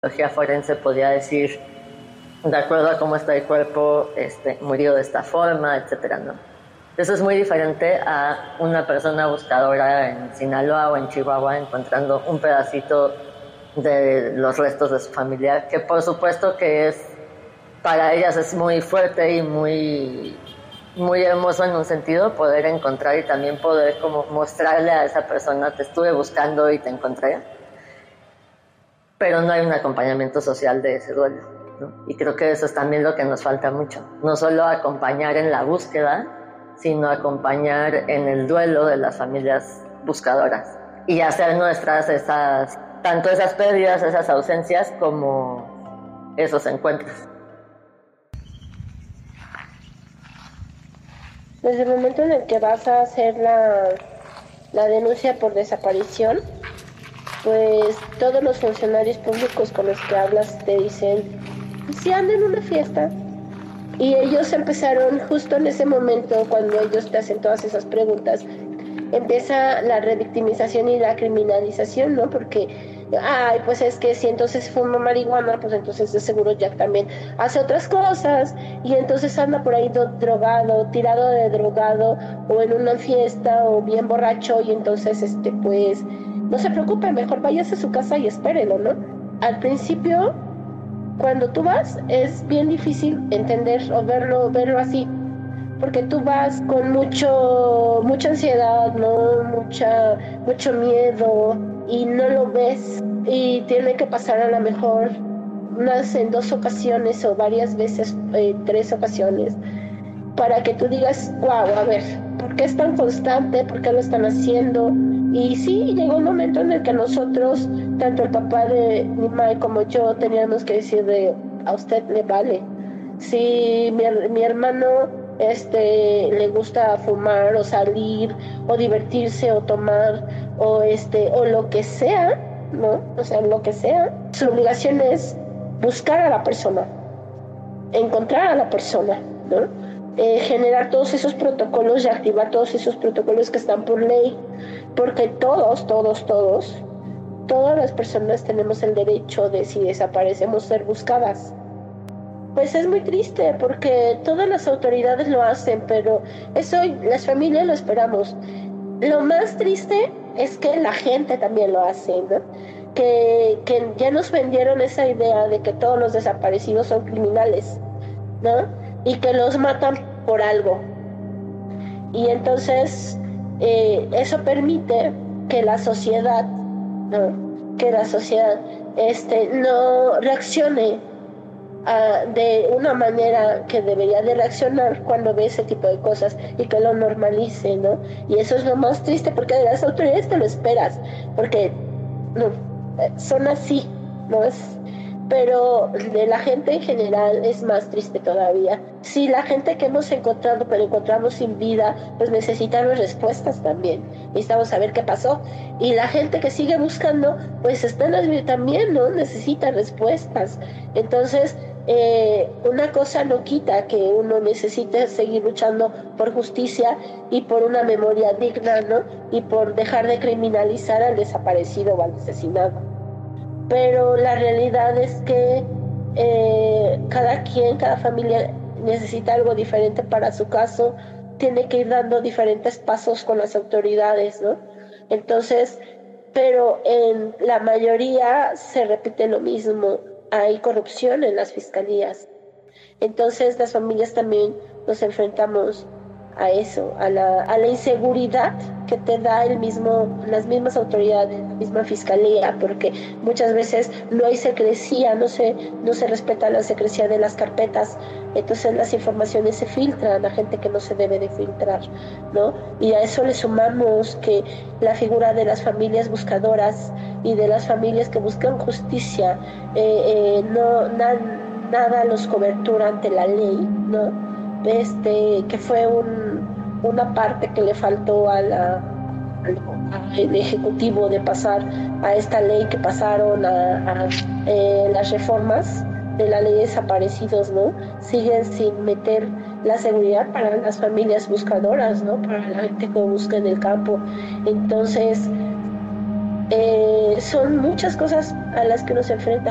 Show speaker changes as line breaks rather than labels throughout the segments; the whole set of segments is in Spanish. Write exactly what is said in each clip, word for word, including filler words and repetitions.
Psicología forense podía decir, de acuerdo a cómo está el cuerpo, este, murió de esta forma, etcétera, ¿no? Eso es muy diferente a una persona buscadora en Sinaloa o en Chihuahua encontrando un pedacito de los restos de su familia, que por supuesto que es, para ellas es muy fuerte y muy, muy hermoso en un sentido poder encontrar y también poder como mostrarle a esa persona, te estuve buscando y te encontré, pero no hay un acompañamiento social de ese duelo, ¿no? Y creo que eso es también lo que nos falta mucho, no solo acompañar en la búsqueda, sino acompañar en el duelo de las familias buscadoras y hacer nuestras esas, tanto esas pérdidas, esas ausencias, como esos encuentros.
Desde el momento en el que vas a hacer la, la denuncia por desaparición, pues todos los funcionarios públicos con los que hablas te dicen, si anda en una fiesta. Y ellos empezaron justo en ese momento, cuando ellos te hacen todas esas preguntas, empieza la revictimización y la criminalización, ¿no? Porque, ay, pues es que si entonces fuma marihuana, pues entonces de seguro Jack también hace otras cosas, y entonces anda por ahí do- drogado, tirado de drogado, o en una fiesta, o bien borracho, y entonces, este, pues, no se preocupe, mejor váyase a su casa y espérelo, ¿no? Al principio, cuando tú vas, es bien difícil entender o verlo, verlo así, porque tú vas con mucho, mucha ansiedad, ¿no? Mucha, mucho miedo y no lo ves y tiene que pasar a lo mejor unas en dos ocasiones o varias veces, eh, tres ocasiones, para que tú digas, wow, a ver, ¿por qué es tan constante? ¿Por qué lo están haciendo? Y sí, llegó un momento en el que nosotros, tanto el papá de Nimai como yo, teníamos que decirle, a usted le vale. Si mi, mi hermano este, le gusta fumar o salir o divertirse o tomar o, este, o lo que sea, ¿no? O sea, lo que sea, su obligación es buscar a la persona, encontrar a la persona, ¿no? Eh, generar todos esos protocolos y activar todos esos protocolos que están por ley, porque todos, todos, todos, todas las personas tenemos el derecho de, si desaparecemos, ser buscadas. Pues es muy triste porque todas las autoridades lo hacen, pero eso las familias lo esperamos. Lo más triste es que la gente también lo hace, ¿no? Que, que ya nos vendieron esa idea de que todos los desaparecidos son criminales, ¿no? Y que los matan por algo. Y entonces eh, eso permite que la sociedad, ¿no? Que la sociedad este, no reaccione uh, de una manera que debería de reaccionar cuando ve ese tipo de cosas y que lo normalice, ¿no? Y eso es lo más triste porque de las autoridades te lo esperas, porque no, son así, ¿no? Es, pero de la gente en general es más triste todavía. Sí, la gente que hemos encontrado, pero encontramos sin vida, pues necesitamos respuestas también. Necesitamos saber qué pasó. Y la gente que sigue buscando, pues están también, ¿no? Necesita respuestas. Entonces, eh, una cosa no quita que uno necesite seguir luchando por justicia y por una memoria digna, ¿no? Y por dejar de criminalizar al desaparecido o al asesinado. Pero la realidad es que eh, cada quien, cada familia necesita algo diferente para su caso, tiene que ir dando diferentes pasos con las autoridades, ¿no? Entonces, pero en la mayoría se repite lo mismo, hay corrupción en las fiscalías. Entonces las familias también nos enfrentamos a eso, a la, a la inseguridad que te da el mismo, las mismas autoridades, la misma fiscalía, porque muchas veces no hay secrecía, no se, no se respeta la secrecía de las carpetas, entonces las informaciones se filtran a gente que no se debe de filtrar, ¿no? Y a eso le sumamos que la figura de las familias buscadoras y de las familias que buscan justicia, eh, eh, no, na, nada los cobertura ante la ley, ¿no? Este, que fue un, una parte que le faltó a la, al Ejecutivo de pasar a esta ley que pasaron a, a eh, las reformas de la ley de desaparecidos, ¿no? Siguen sin meter la seguridad para las familias buscadoras, ¿no? Para la gente que busca en el campo. Entonces, eh, son muchas cosas a las que nos enfrenta.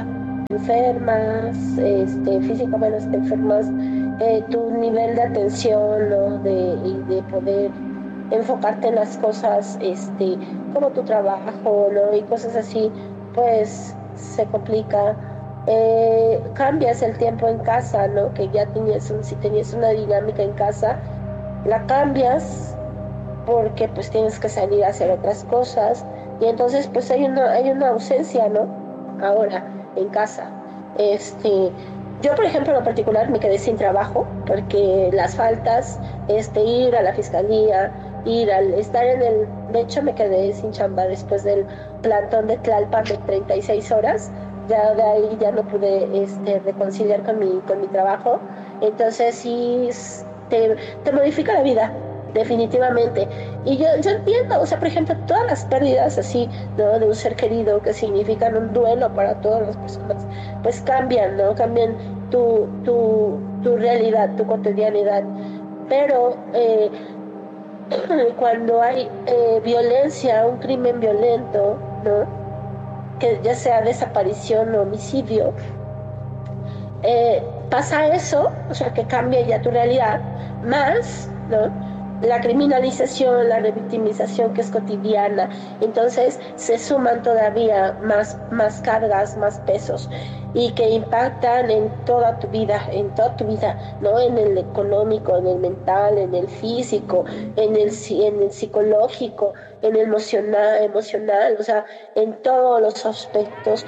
enfermas, este, físicamente enfermas, eh, tu nivel de atención, ¿no? de, de poder enfocarte en las cosas, este, como tu trabajo, ¿no? Y cosas así, pues se complica. Eh, cambias el tiempo en casa, ¿no? Que ya tenías, un, si tenías una dinámica en casa, la cambias porque pues tienes que salir a hacer otras cosas y entonces pues hay una, hay una ausencia, ¿no? Ahora, en casa. Este, yo, por ejemplo, en lo particular me quedé sin trabajo porque las faltas, este, ir a la fiscalía, ir al estar en el... De hecho, me quedé sin chamba después del plantón de Tlalpan de treinta y seis horas. Ya de ahí ya no pude este, reconciliar con mi, con mi trabajo. Entonces sí te, te modifica la vida, definitivamente. Y yo, yo entiendo, o sea, por ejemplo, todas las pérdidas así, ¿no? De un ser querido que significan un duelo para todas las personas, pues cambian, ¿no? Cambian tu, tu, tu realidad, tu cotidianidad. Pero eh, cuando hay eh, violencia, un crimen violento, ¿no? Que ya sea desaparición o homicidio, eh, pasa eso, o sea, que cambia ya tu realidad, más, ¿no? La criminalización, la revictimización que es cotidiana, entonces se suman todavía más, más cargas, más pesos y que impactan en toda tu vida, en toda tu vida, ¿no? En el económico, en el mental, en el físico, en el, en el psicológico, en el emocional, emocional, o sea, en todos los aspectos.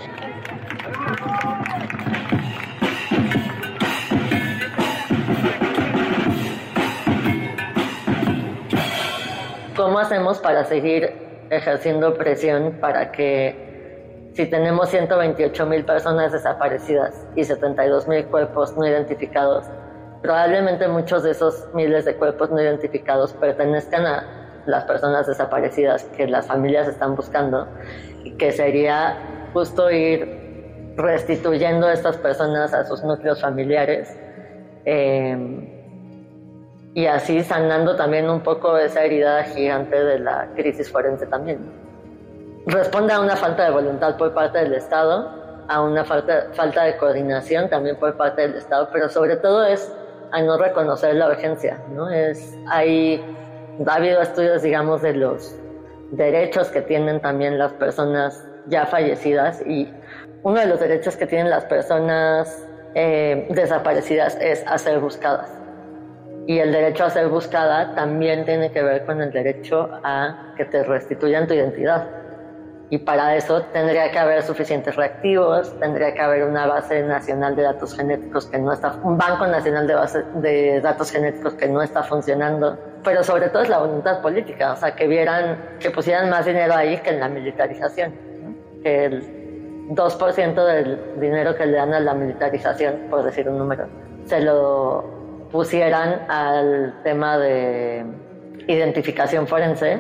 ¿Cómo hacemos para seguir ejerciendo presión para que, si tenemos ciento veintiocho mil personas desaparecidas y setenta y dos mil cuerpos no identificados, probablemente muchos de esos miles de cuerpos no identificados pertenezcan a las personas desaparecidas que las familias están buscando, y que sería justo ir restituyendo a estas personas a sus núcleos familiares, eh, y así sanando también un poco esa herida gigante de la crisis forense también? Responde a una falta de voluntad por parte del Estado, a una falta, falta de coordinación también por parte del Estado, pero sobre todo es a no reconocer la urgencia, ¿no? Es, hay, ha habido estudios, digamos, de los derechos que tienen también las personas ya fallecidas, y uno de los derechos que tienen las personas eh, desaparecidas es a ser buscadas. Y el derecho a ser buscada también tiene que ver con el derecho a que te restituyan tu identidad. Y para eso tendría que haber suficientes reactivos, tendría que haber una base nacional de datos genéticos que no está, un banco nacional de, base, de datos genéticos que no está funcionando. Pero sobre todo es la voluntad política, o sea, que vieran, que pusieran más dinero ahí que en la militarización, ¿no? Que el dos por ciento del dinero que le dan a la militarización, por decir un número, se lo pusieran al tema de identificación forense,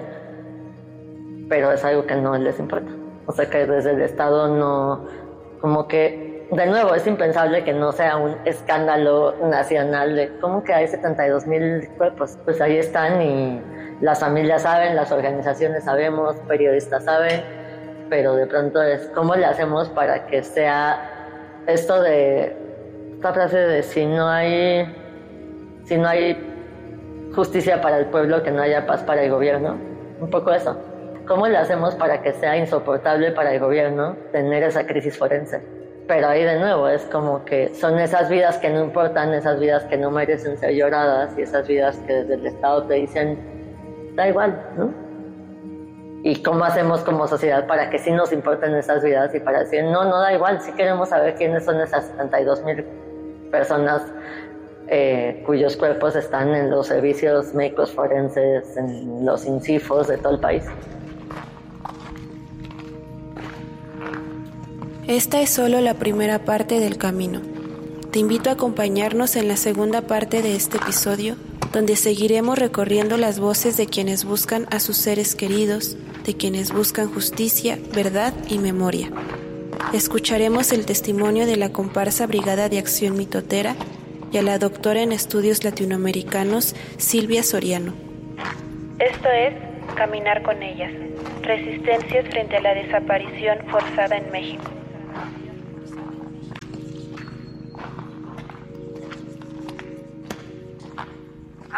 pero es algo que no les importa. O sea, que desde el Estado no, como que, de nuevo, es impensable que no sea un escándalo nacional de cómo que hay setenta y dos mil cuerpos. Pues ahí están y las familias saben, las organizaciones sabemos, periodistas saben, pero de pronto es cómo le hacemos para que sea esto de, esta frase de si no hay, si no hay justicia para el pueblo, que no haya paz para el gobierno. Un poco eso. ¿Cómo le hacemos para que sea insoportable para el gobierno tener esa crisis forense? Pero ahí de nuevo es como que son esas vidas que no importan, esas vidas que no merecen ser lloradas, y esas vidas que desde el Estado te dicen, da igual, ¿no? ¿Y cómo hacemos como sociedad para que sí nos importen esas vidas y para decir, no, no da igual, sí queremos saber quiénes son esas setenta y dos mil personas eh, cuyos cuerpos están en los servicios médicos forenses, en los INCIFOS de todo el país?
Esta es solo la primera parte del camino. Te invito a acompañarnos en la segunda parte de este episodio, donde seguiremos recorriendo las voces de quienes buscan a sus seres queridos, de quienes buscan justicia, verdad y memoria. Escucharemos el testimonio de la comparsa Brigada de Acción Mitotera y a la doctora en estudios latinoamericanos Silvia Soriano.
Esto es Caminar con ellas, resistencias frente a la desaparición forzada en México.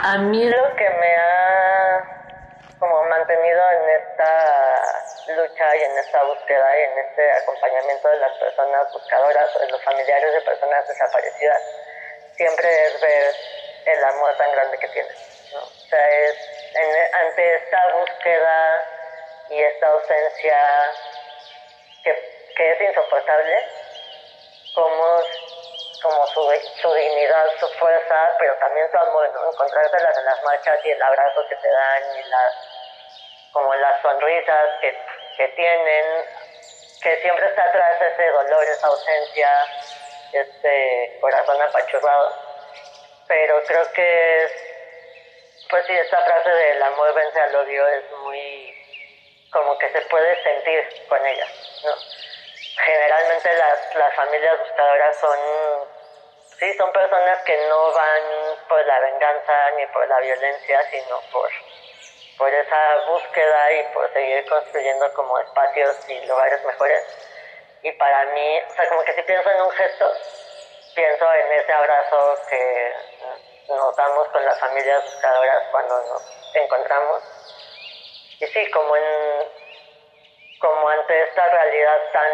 A mí lo que me ha como mantenido en esta lucha y en esta búsqueda y en este acompañamiento de las personas buscadoras o de los familiares de personas desaparecidas siempre es ver el amor tan grande que tienen, ¿no? O sea, es en, ante esta búsqueda y esta ausencia que, que es insoportable, como, como su, su dignidad, su fuerza, pero también su amor, ¿no? Encontrártelas en las marchas y el abrazo que te dan y las, como las sonrisas que, que tienen, que siempre está atrás ese dolor, esa ausencia, este corazón apachurrado. Pero creo que es, pues sí, esta frase del amor vence al odio es muy, como que se puede sentir con ella, ¿no? Generalmente las, las familias buscadoras son, sí, son personas que no van por la venganza ni por la violencia, sino por, por esa búsqueda y por seguir construyendo como espacios y lugares mejores. Y para mí, o sea, como que si pienso en un gesto, pienso en ese abrazo que nos damos con las familias buscadoras cuando nos encontramos. Y sí, como en como ante esta realidad tan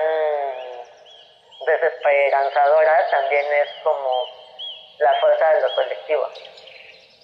desesperanzadora, también es como la fuerza de lo colectivo.